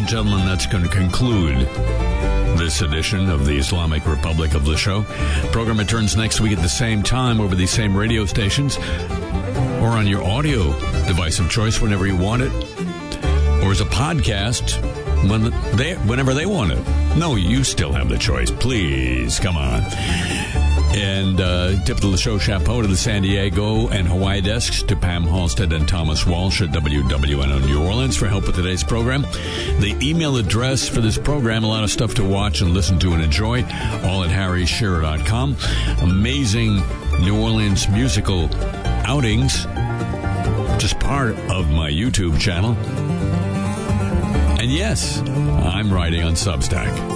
and gentlemen, that's going to conclude this edition of the Islamic Republic of the show. Program returns next week at the same time over these same radio stations or on your audio device of choice whenever you want it, or as a podcast whenever they want it. No, you still have the choice. Please, come on. And tip to the show chapeau to the San Diego and Hawaii desks, to Pam Halstead and Thomas Walsh at WWNO New Orleans for help with today's program. The email address for this program, a lot of stuff to watch and listen to and enjoy, all at harryshearer.com. Amazing New Orleans musical outings, just part of my YouTube channel. And yes, I'm writing on Substack.